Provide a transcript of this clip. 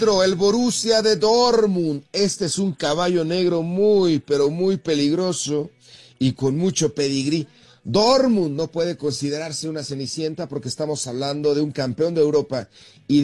El Borussia de Dortmund. Este es un caballo negro muy, pero muy peligroso y con mucho pedigrí. Dortmund no puede considerarse una cenicienta porque estamos hablando de un campeón de Europa y